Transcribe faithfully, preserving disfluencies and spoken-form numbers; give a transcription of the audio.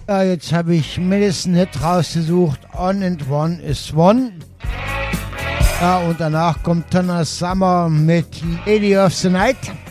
Ja, jetzt habe ich Medicine Hit rausgesucht. On and One is One. Ja, und danach kommt Donna Summer mit Lady of the Night.